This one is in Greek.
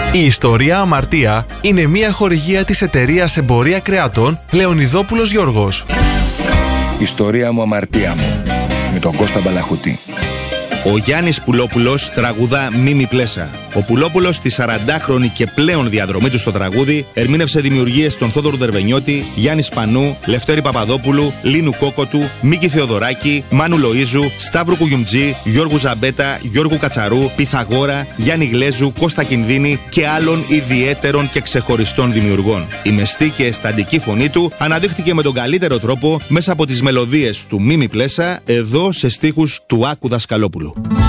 Η ιστορία Αμαρτία είναι μια χορηγία της εταιρείας εμπορία κρεατών Λεωνιδόπουλος Γιώργος. Ιστορία μου, αμαρτία μου, με τον Κώστα Μπαλαχούτη. Ο Γιάννης Πουλόπουλος τραγουδά Μίμη Πλέσα. Ο Πουλόπουλος στη 40χρονη και πλέον διαδρομή του στο τραγούδι ερμήνευσε δημιουργίες των Θόδωρου Δερβενιώτη, Γιάννη Σπανού, Λευτέρη Παπαδόπουλου, Λίνου Κόκοτου, Μίκη Θεοδωράκη, Μάνου Λοΐζου, Σταύρου Κουγιουμτζή, Γιώργου Ζαμπέτα, Γιώργου Κατσαρού, Πυθαγόρα, Γιάννη Γλέζου, Κώστα Κινδύνη και άλλων ιδιαίτερων και ξεχωριστών δημιουργών. Η μεστή και αισθαντική φωνή του αναδείχθηκε με τον καλύτερο τρόπο μέσα από τις μελωδίες του Μίμη Πλέσα, εδώ σε στίχους του Άκου Δασκαλόπουλου.